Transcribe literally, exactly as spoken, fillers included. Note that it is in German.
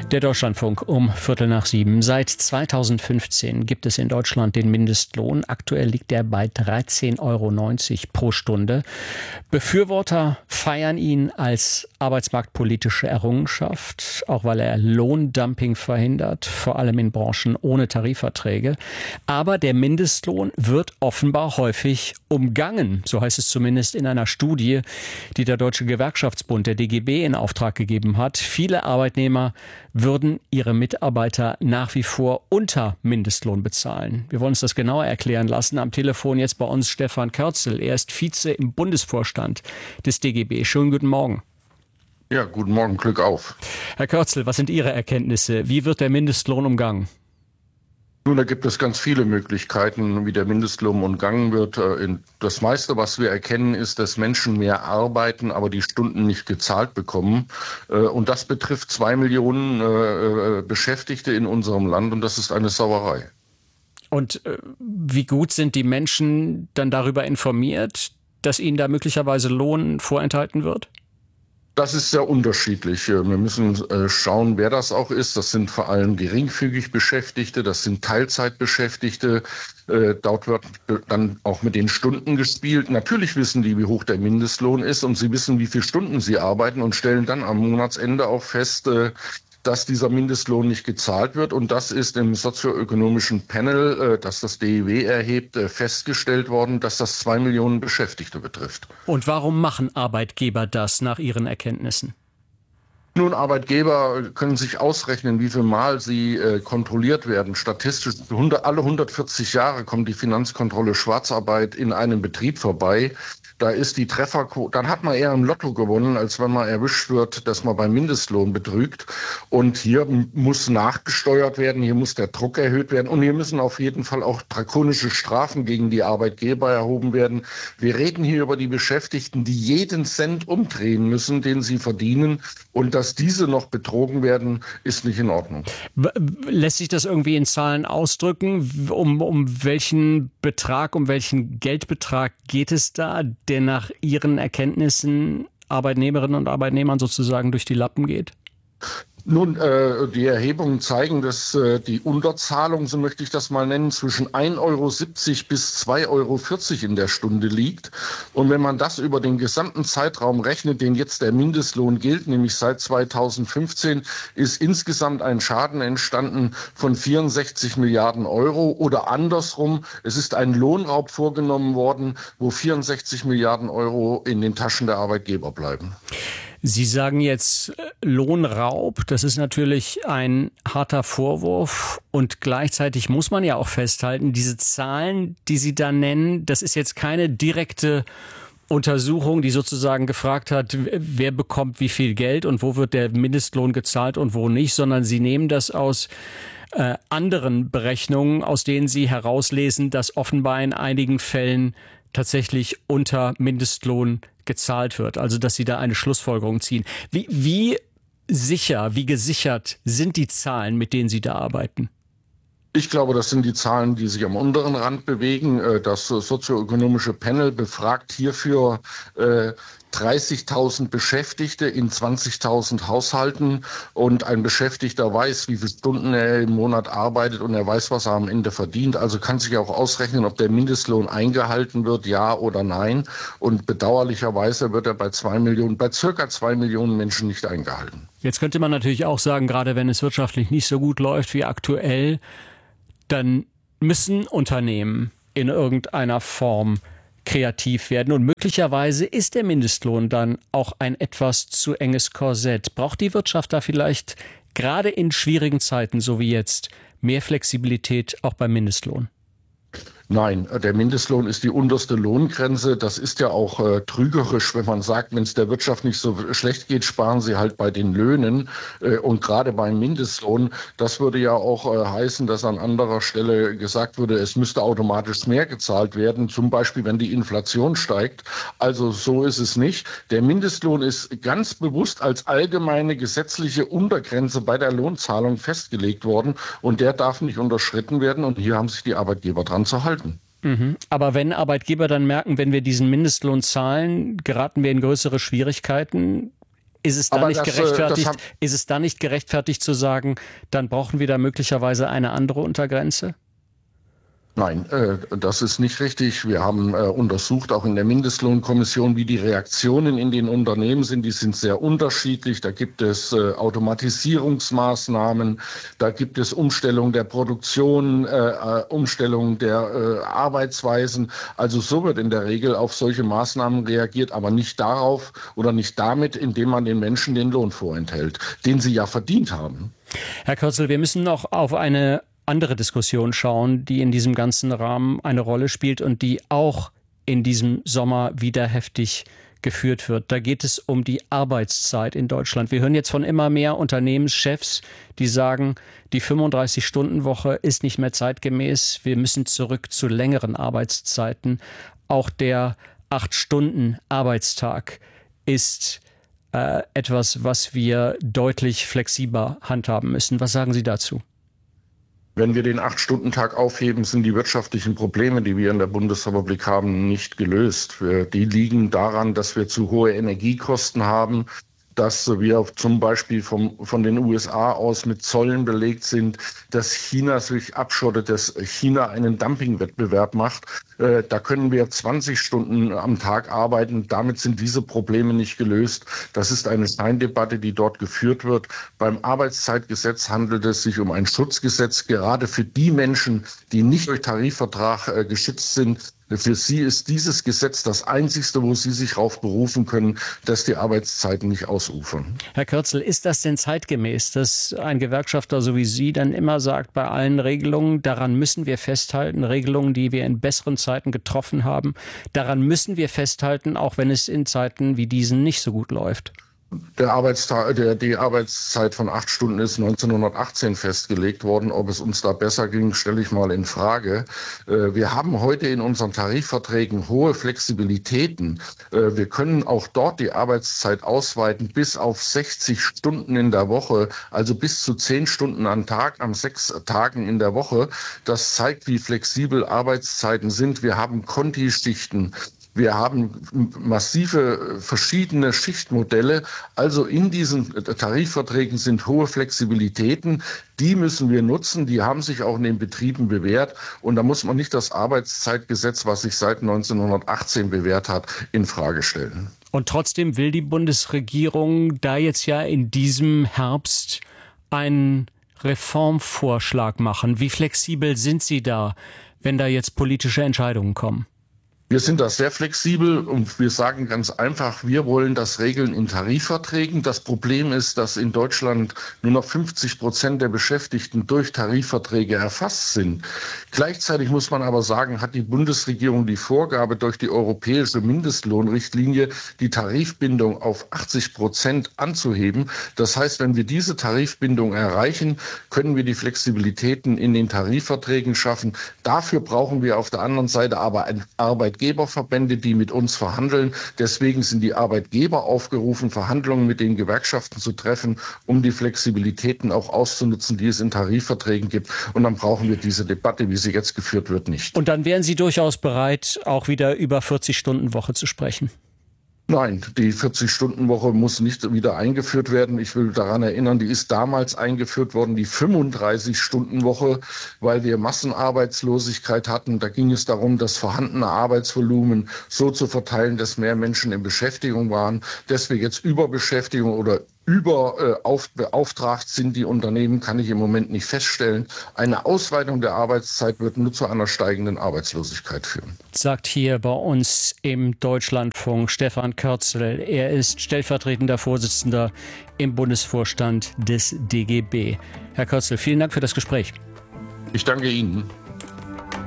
Der Deutschlandfunk um Viertel nach sieben. Seit zweitausendfünfzehn gibt es in Deutschland den Mindestlohn. Aktuell liegt er bei dreizehn Euro neunzig pro Stunde. Befürworter feiern ihn als arbeitsmarktpolitische Errungenschaft, auch weil er Lohndumping verhindert, vor allem in Branchen ohne Tarifverträge. Aber der Mindestlohn wird offenbar häufig umgangen. So heißt es zumindest in einer Studie, die der Deutsche Gewerkschaftsbund, der D G B, in Auftrag gegeben hat. Viele Arbeitnehmer würden ihre Mitarbeiter nach wie vor unter Mindestlohn bezahlen. Wir wollen uns das genauer erklären lassen. Am Telefon jetzt bei uns Stefan Körzel. Er ist Vize im Bundesvorstand des D G B. Schönen guten Morgen. Ja, guten Morgen, Glück auf. Herr Körzel, was sind Ihre Erkenntnisse? Wie wird der Mindestlohn umgangen? Nun, da gibt es ganz viele Möglichkeiten, wie der Mindestlohn umgangen wird. Das meiste, was wir erkennen, ist, dass Menschen mehr arbeiten, aber die Stunden nicht gezahlt bekommen. Und das betrifft zwei Millionen Beschäftigte in unserem Land und das ist eine Sauerei. Und wie gut sind die Menschen dann darüber informiert, dass ihnen da möglicherweise Lohn vorenthalten wird? Das ist sehr unterschiedlich. Wir müssen schauen, wer das auch ist. Das sind vor allem geringfügig Beschäftigte, das sind Teilzeitbeschäftigte. Dort wird dann auch mit den Stunden gespielt. Natürlich wissen die, wie hoch der Mindestlohn ist und sie wissen, wie viele Stunden sie arbeiten und stellen dann am Monatsende auch fest, dass dieser Mindestlohn nicht gezahlt wird. Und das ist im sozioökonomischen Panel, das das D I W erhebt, festgestellt worden, dass das zwei Millionen Beschäftigte betrifft. Und warum machen Arbeitgeber das nach Ihren Erkenntnissen? Nun, Arbeitgeber können sich ausrechnen, wie viel Mal sie äh, kontrolliert werden. Statistisch alle hundertvierzig Jahre kommt die Finanzkontrolle Schwarzarbeit in einem Betrieb vorbei. Da ist die Trefferquote, dann hat man eher im Lotto gewonnen, als wenn man erwischt wird, dass man beim Mindestlohn betrügt. Und hier muss nachgesteuert werden, hier muss der Druck erhöht werden und hier müssen auf jeden Fall auch drakonische Strafen gegen die Arbeitgeber erhoben werden. Wir reden hier über die Beschäftigten, die jeden Cent umdrehen müssen, den sie verdienen. Und dass diese noch betrogen werden, ist nicht in Ordnung. Lässt sich das irgendwie in Zahlen ausdrücken? Um, um welchen Betrag, um welchen Geldbetrag geht es da, der nach Ihren Erkenntnissen Arbeitnehmerinnen und Arbeitnehmern sozusagen durch die Lappen geht? Nun, äh, die Erhebungen zeigen, dass äh, die Unterzahlung, so möchte ich das mal nennen, zwischen ein Euro siebzig bis zwei Euro vierzig in der Stunde liegt. Und wenn man das über den gesamten Zeitraum rechnet, den jetzt der Mindestlohn gilt, nämlich seit zweitausendfünfzehn, ist insgesamt ein Schaden entstanden von vierundsechzig Milliarden Euro. Oder andersrum, es ist ein Lohnraub vorgenommen worden, wo vierundsechzig Milliarden Euro in den Taschen der Arbeitgeber bleiben. Sie sagen jetzt Lohnraub, das ist natürlich ein harter Vorwurf und gleichzeitig muss man ja auch festhalten, diese Zahlen, die Sie da nennen, das ist jetzt keine direkte Untersuchung, die sozusagen gefragt hat, wer bekommt wie viel Geld und wo wird der Mindestlohn gezahlt und wo nicht, sondern Sie nehmen das aus äh, anderen Berechnungen, aus denen Sie herauslesen, dass offenbar in einigen Fällen tatsächlich unter Mindestlohn gezahlt wird, also dass Sie da eine Schlussfolgerung ziehen. Wie, wie sicher, wie gesichert sind die Zahlen, mit denen Sie da arbeiten? Ich glaube, das sind die Zahlen, die sich am unteren Rand bewegen. Das sozioökonomische Panel befragt hierfür äh, dreißigtausend Beschäftigte in zwanzigtausend Haushalten und ein Beschäftigter weiß, wie viele Stunden er im Monat arbeitet und er weiß, was er am Ende verdient. Also kann sich auch ausrechnen, ob der Mindestlohn eingehalten wird, ja oder nein. Und bedauerlicherweise wird er bei zwei Millionen, bei circa zwei Millionen Menschen nicht eingehalten. Jetzt könnte man natürlich auch sagen, gerade wenn es wirtschaftlich nicht so gut läuft wie aktuell, dann müssen Unternehmen in irgendeiner Form kreativ werden. Und möglicherweise ist der Mindestlohn dann auch ein etwas zu enges Korsett. Braucht die Wirtschaft da vielleicht gerade in schwierigen Zeiten, so wie jetzt, mehr Flexibilität auch beim Mindestlohn? Nein, der Mindestlohn ist die unterste Lohngrenze. Das ist ja auch äh, trügerisch, wenn man sagt, wenn es der Wirtschaft nicht so schlecht geht, sparen sie halt bei den Löhnen. Äh, und gerade beim Mindestlohn, das würde ja auch äh, heißen, dass an anderer Stelle gesagt würde, es müsste automatisch mehr gezahlt werden, zum Beispiel wenn die Inflation steigt. Also so ist es nicht. Der Mindestlohn ist ganz bewusst als allgemeine gesetzliche Untergrenze bei der Lohnzahlung festgelegt worden und der darf nicht unterschritten werden und hier haben sich die Arbeitgeber dran zu halten. Mhm. Aber wenn Arbeitgeber dann merken, wenn wir diesen Mindestlohn zahlen, geraten wir in größere Schwierigkeiten, Ist es da Aber nicht das, gerechtfertigt, das ist es da nicht gerechtfertigt zu sagen, dann brauchen wir da möglicherweise eine andere Untergrenze? Nein, äh, das ist nicht richtig. Wir haben äh, untersucht, auch in der Mindestlohnkommission, wie die Reaktionen in den Unternehmen sind. Die sind sehr unterschiedlich. Da gibt es äh, Automatisierungsmaßnahmen, da gibt es Umstellung der Produktion, äh, Umstellung der äh, Arbeitsweisen. Also so wird in der Regel auf solche Maßnahmen reagiert, aber nicht darauf oder nicht damit, indem man den Menschen den Lohn vorenthält, den sie ja verdient haben. Herr Kürzel, wir müssen noch auf eine andere Diskussion schauen, die in diesem ganzen Rahmen eine Rolle spielt und die auch in diesem Sommer wieder heftig geführt wird. Da geht es um die Arbeitszeit in Deutschland. Wir hören jetzt von immer mehr Unternehmenschefs, die sagen, die fünfunddreißig-Stunden-Woche ist nicht mehr zeitgemäß. Wir müssen zurück zu längeren Arbeitszeiten. Auch der acht-Stunden-Arbeitstag ist äh, etwas, was wir deutlich flexibler handhaben müssen. Was sagen Sie dazu? Wenn wir den Acht-Stunden-Tag aufheben, sind die wirtschaftlichen Probleme, die wir in der Bundesrepublik haben, nicht gelöst. Die liegen daran, dass wir zu hohe Energiekosten haben, dass wir zum Beispiel vom, von den U S A aus mit Zöllen belegt sind, dass China sich abschottet, dass China einen Dumpingwettbewerb macht. Äh, da können wir zwanzig Stunden am Tag arbeiten. Damit sind diese Probleme nicht gelöst. Das ist eine Scheindebatte, die dort geführt wird. Beim Arbeitszeitgesetz handelt es sich um ein Schutzgesetz, gerade für die Menschen, die nicht durch Tarifvertrag äh, geschützt sind. Für sie ist dieses Gesetz das einzigste, wo sie sich darauf berufen können, dass die Arbeitszeiten nicht ausufern. Herr Kürzel, ist das denn zeitgemäß, dass ein Gewerkschafter so wie Sie dann immer sagt, bei allen Regelungen, daran müssen wir festhalten, Regelungen, die wir in besseren Zeiten getroffen haben, daran müssen wir festhalten, auch wenn es in Zeiten wie diesen nicht so gut läuft? Der Arbeitstag, der, die Arbeitszeit von acht Stunden ist neunzehnhundertachtzehn festgelegt worden. Ob es uns da besser ging, stelle ich mal in Frage. Äh, wir haben heute in unseren Tarifverträgen hohe Flexibilitäten. Äh, wir können auch dort die Arbeitszeit ausweiten bis auf sechzig Stunden in der Woche, also bis zu zehn Stunden am Tag, an sechs Tagen in der Woche. Das zeigt, wie flexibel Arbeitszeiten sind. Wir haben Konti-Schichten. Wir haben massive verschiedene Schichtmodelle. Also in diesen Tarifverträgen sind hohe Flexibilitäten. Die müssen wir nutzen. Die haben sich auch in den Betrieben bewährt. Und da muss man nicht das Arbeitszeitgesetz, was sich seit neunzehnhundertachtzehn bewährt hat, in Frage stellen. Und trotzdem will die Bundesregierung da jetzt ja in diesem Herbst einen Reformvorschlag machen. Wie flexibel sind Sie da, wenn da jetzt politische Entscheidungen kommen? Wir sind da sehr flexibel und wir sagen ganz einfach, wir wollen das regeln in Tarifverträgen. Das Problem ist, dass in Deutschland nur noch fünfzig Prozent der Beschäftigten durch Tarifverträge erfasst sind. Gleichzeitig muss man aber sagen, hat die Bundesregierung die Vorgabe durch die europäische Mindestlohnrichtlinie, die Tarifbindung auf achtzig Prozent anzuheben. Das heißt, wenn wir diese Tarifbindung erreichen, können wir die Flexibilitäten in den Tarifverträgen schaffen. Dafür brauchen wir auf der anderen Seite aber ein Arbeit Arbeitgeberverbände, die mit uns verhandeln. Deswegen sind die Arbeitgeber aufgerufen, Verhandlungen mit den Gewerkschaften zu treffen, um die Flexibilitäten auch auszunutzen, die es in Tarifverträgen gibt. Und dann brauchen wir diese Debatte, wie sie jetzt geführt wird, nicht. Und dann wären Sie durchaus bereit, auch wieder über vierzig-Stunden-Woche zu sprechen? Nein, die vierzig-Stunden-Woche muss nicht wieder eingeführt werden. Ich will daran erinnern, die ist damals eingeführt worden, die fünfunddreißig-Stunden-Woche, weil wir Massenarbeitslosigkeit hatten. Da ging es darum, das vorhandene Arbeitsvolumen so zu verteilen, dass mehr Menschen in Beschäftigung waren. Dass wir jetzt Überbeschäftigung oder überbeauftragt sind die Unternehmen, kann ich im Moment nicht feststellen. Eine Ausweitung der Arbeitszeit wird nur zu einer steigenden Arbeitslosigkeit führen. Sagt hier bei uns im Deutschlandfunk Stefan Kürzel. Er ist stellvertretender Vorsitzender im Bundesvorstand des D G B. Herr Kürzel, vielen Dank für das Gespräch. Ich danke Ihnen.